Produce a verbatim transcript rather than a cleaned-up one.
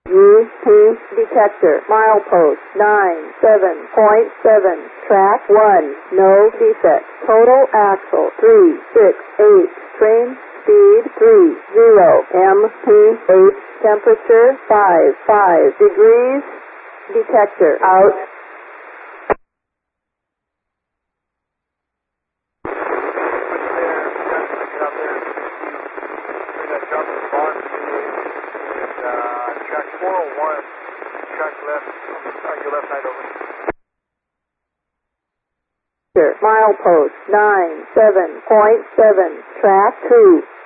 U P detector, milepost nine seven point seven, track one, no defect, total axle three six eight, train speed three zero, M P eight, temperature five five degrees, detector out. Track four oh one, track left, on your left side over. Milepost nine seven point seven, track two.